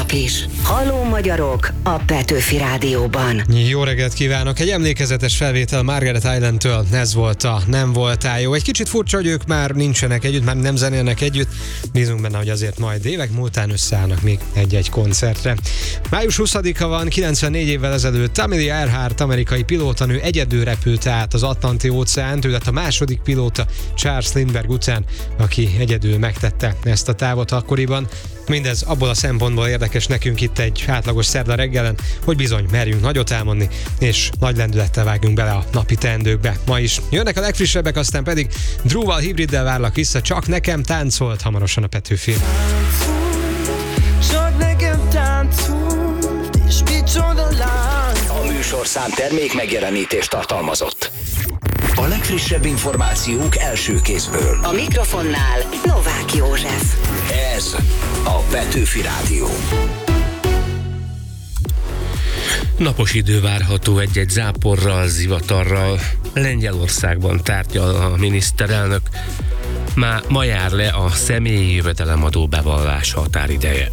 nap is. Halló magyarok a Petőfi Rádióban. Jó reggelt kívánok! Egy emlékezetes felvétel Margaret Islandtől, ez volt a Nem voltál jó. Egy kicsit furcsa, hogy ők már nincsenek együtt, már nem zenélnek együtt. Bízunk benne, hogy azért majd évek múltán összeállnak még egy-egy koncertre. Május 20-a van, 94 évvel ezelőtt Amelia Earhart, amerikai pilótanő egyedül repült át az Atlanti-óceánt. Ő lett a második pilóta Charles Lindbergh után, aki egyedül megtette ezt a távot akkoriban. Mindez abból a szempontból érdekes nekünk itt egy átlagos szerda reggelen, hogy bizony merjünk nagyot álmodni, és nagy lendülettel vágjunk bele a napi teendőkbe. Ma is jönnek a legfrissebbek, aztán pedig Drúval, Hibriddel várlak vissza, Csak nekem táncolt, hamarosan a Petőfi. Csak nekem táncolt, és micsoda láng. A műsorszám termék megjelenítést tartalmazott. A legfrissebb információk első kézből. A mikrofonnál Novák József. Ez a Petőfi Rádió. Napos idő várható egy-egy záporral, zivatarral. Lengyelországban tárgyal a miniszterelnök. Ma jár le a személyi jövedelemadó bevallás határideje.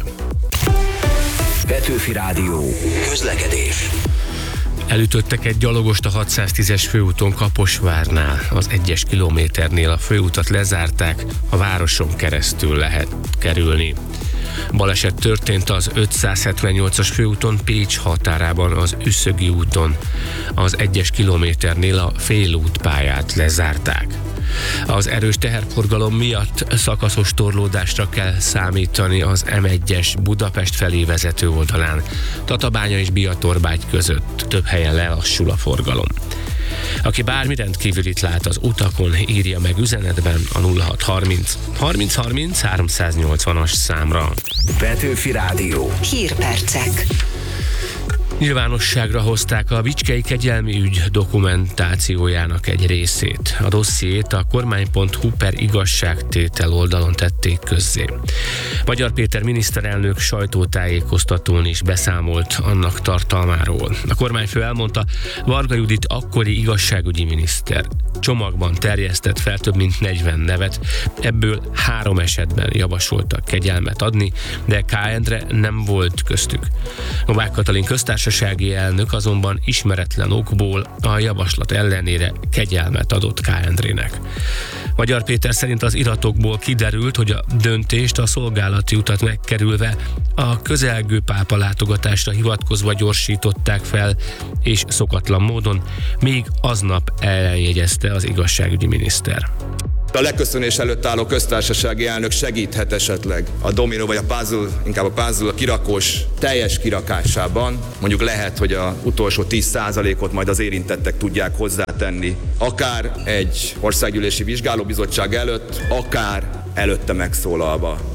Petőfi Rádió. Közlekedés. Elütöttek egy gyalogost a 610-es főúton Kaposvárnál. Az 1-es kilométernél a főutat lezárták, a városon keresztül lehet kerülni. Baleset történt az 578-as főúton Pécs határában, az Üszögi úton. Az 1-es kilométernél a félútpályát lezárták. Az erős teherforgalom miatt szakaszos torlódásra kell számítani az M1-es Budapest felé vezető oldalán. Tatabánya és Biatorbágy között több helyen lelassul a forgalom. Aki bármi rendkívülit lát az utakon, írja meg üzenetben a 0630 30 30 380-as számra. Petőfi Rádió. Hírpercek. Nyilvánosságra hozták a Bicskei kegyelmi ügy dokumentációjának egy részét. A dossziét a kormány.hu/igazságtétel oldalon tették közzé. Magyar Péter miniszterelnök sajtótájékoztatón is beszámolt annak tartalmáról. A kormányfő elmondta, Varga Judit akkori igazságügyi miniszter csomagban terjesztett fel több mint 40 nevet, ebből 3 esetben javasoltak kegyelmet adni, de K. Endre nem volt köztük. Novák Katalin köztársasági elnök azonban ismeretlen okból a javaslat ellenére kegyelmet adott K. Endrének. Magyar Péter szerint az iratokból kiderült, hogy a döntést a szolgálati utat megkerülve a közelgő pápa látogatásra hivatkozva gyorsították fel, és szokatlan módon még aznap eljegyezte az igazságügyi miniszter. A leköszönés előtt álló köztársasági elnök segíthet esetleg a dominó vagy a puzzle, inkább a puzzle, a kirakós teljes kirakásában. Mondjuk lehet, hogy az utolsó 10%-ot majd az érintettek tudják hozzátenni. Akár egy országgyűlési vizsgálóbizottság előtt, akár előtte megszólalva.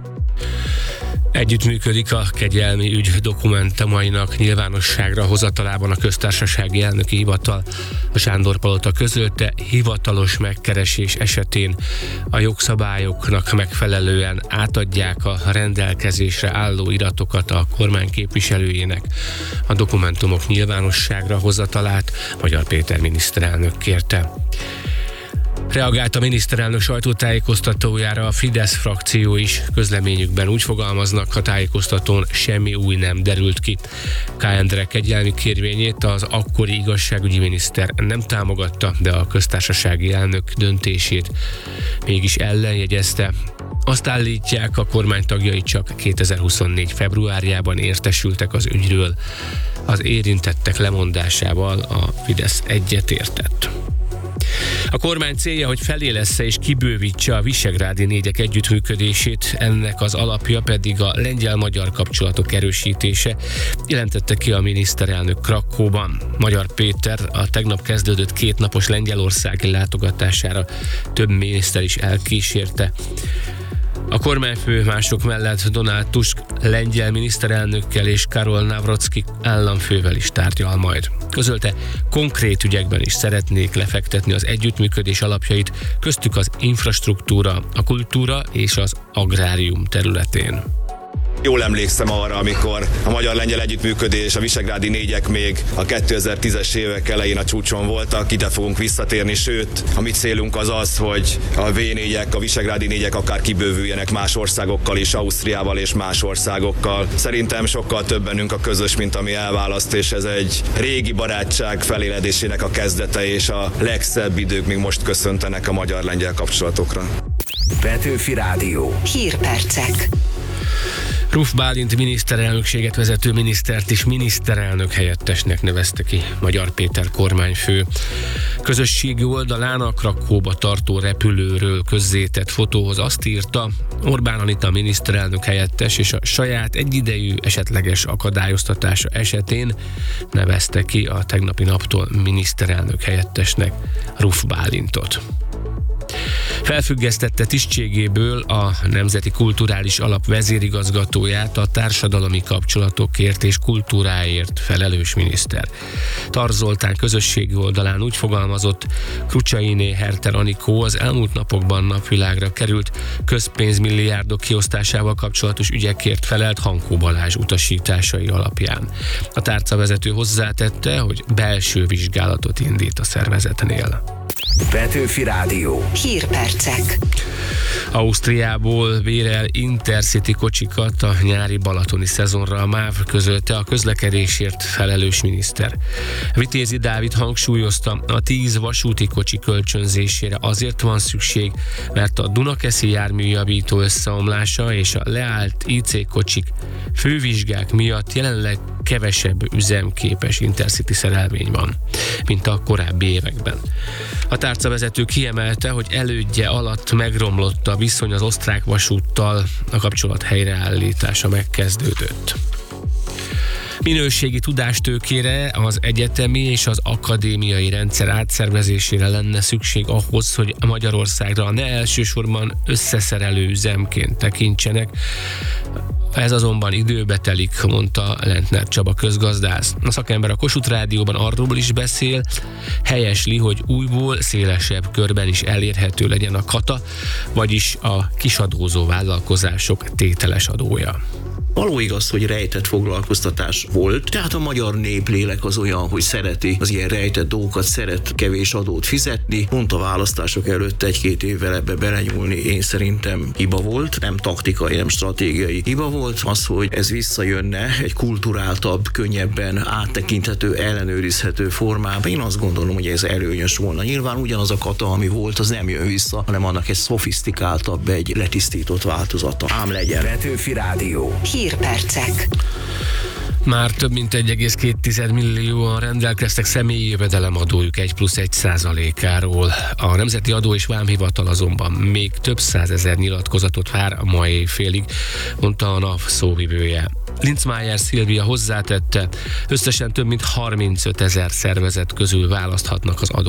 Együttműködik a kegyelmi ügy dokumentumainak nyilvánosságra hozatalában a köztársasági elnöki hivatal. A Sándor Palota közölte, hivatalos megkeresés esetén a jogszabályoknak megfelelően átadják a rendelkezésre álló iratokat a kormány képviselőjének. A dokumentumok nyilvánosságra hozatalát Magyar Péter miniszterelnök kérte. Reagált a miniszterelnök sajtótájékoztatójára a Fidesz frakció is. Közleményükben úgy fogalmaznak, a tájékoztatón semmi új nem derült ki. K. Endre kegyelmi kérvényét az akkori igazságügyi miniszter nem támogatta, de a köztársasági elnök döntését mégis ellenjegyezte. Azt állítják, a kormány tagjai csak 2024. februárjában értesültek az ügyről. Az érintettek lemondásával a Fidesz egyetértett. A kormány célja, hogy felélessze és kibővítse a visegrádi négyek együttműködését, ennek az alapja pedig a lengyel-magyar kapcsolatok erősítése, jelentette ki a miniszterelnök Krakkóban. Magyar Péter a tegnap kezdődött 2 napos lengyelországi látogatására több miniszter is elkísérte. A kormányfő mások mellett Donald Tusk lengyel miniszterelnökkel és Karol Nawrocki államfővel is tárgyal majd. Közölte, konkrét ügyekben is szeretnék lefektetni az együttműködés alapjait, köztük az infrastruktúra, a kultúra és az agrárium területén. Jól emlékszem arra, amikor a magyar-lengyel együttműködés, a visegrádi négyek még a 2010-es évek elején a csúcson voltak, ide fogunk visszatérni, sőt, a mi célunk az az, hogy a V4-ek, a visegrádi négyek akár kibővüljenek más országokkal is, Ausztriával és más országokkal. Szerintem sokkal több bennünk a közös, mint ami elválaszt, és ez egy régi barátság feléledésének a kezdete, és a legszebb idők még most köszöntenek a magyar-lengyel kapcsolatokra. Petőfi Rádió. Hírpercek. Ruf Bálint miniszterelnökséget vezető minisztert is miniszterelnök helyettesnek nevezte ki Magyar Péter kormányfő. Közösségi oldalán a Krakóba tartó repülőről közzétett fotóhoz azt írta, Orbán Anita miniszterelnök helyettes és a saját egyidejű esetleges akadályoztatása esetén nevezte ki a tegnapi naptól miniszterelnök helyettesnek Ruf Bálintot. Felfüggesztette tisztségéből a Nemzeti Kulturális Alap vezérigazgatóját a társadalmi kapcsolatokért és kultúráért felelős miniszter. Tarz Zoltán közösségi oldalán úgy fogalmazott, Krucsainé Herter Anikó az elmúlt napokban napvilágra került közpénzmilliárdok kiosztásával kapcsolatos ügyekért felelt Hankó Balázs utasításai alapján. A tárcavezető hozzátette, hogy belső vizsgálatot indít a szervezetnél. Petőfi Rádió. Hírpercek. Ausztriából bérel Intercity kocsikat a nyári balatoni szezonra, a MÁV közölte a közlekedésért felelős miniszter. Vitézi Dávid hangsúlyozta, a 10 vasúti kocsi kölcsönzésére azért van szükség, mert a Dunakeszi járműjavító összeomlása és a leállt IC kocsik fővizsgák miatt jelenleg kevesebb üzemképes Intercity szerelvény van, mint a korábbi években. A tárcavezető kiemelte, hogy elődje alatt megromlott a viszony az osztrák vasúttal, a kapcsolat helyreállítása megkezdődött. Minőségi tudástőkére, az egyetemi és az akadémiai rendszer átszervezésére lenne szükség ahhoz, hogy Magyarországra ne elsősorban összeszerelő üzemként tekintsenek. Ez azonban időbe telik, mondta Lentner Csaba közgazdász. A szakember a Kossuth Rádióban arról is beszél, helyesli, hogy újból szélesebb körben is elérhető legyen a kata, vagyis a kisadózó vállalkozások tételes adója. Való igaz, hogy rejtett foglalkoztatás volt, tehát a magyar néplélek az olyan, hogy szereti az ilyen rejtett dolgokat, szeret kevés adót fizetni. Pont a választások előtt 1-2 évvel ebbe belenyúlni én szerintem hiba volt, nem taktikai, nem stratégiai hiba volt. Az, hogy ez visszajönne egy kulturáltabb, könnyebben áttekinthető, ellenőrizhető formában, én azt gondolom, hogy ez előnyös volna. Nyilván ugyanaz a kata, ami volt, az nem jön vissza, hanem annak egy szofisztikáltabb, egy letisztított változata. Ám legyen. Petőfi Rádió. Hírpercek. Már több mint 1,2 millióan rendelkeztek személyi jövedelemadójuk 1+1%-áról. A Nemzeti Adó és Vámhivatal azonban még több százezer nyilatkozatot vár a mai évfélig, mondta a NAV szóvivője. Linzmájer Szilvia hozzátette, összesen több mint 35 000 szervezet közül választhatnak az adó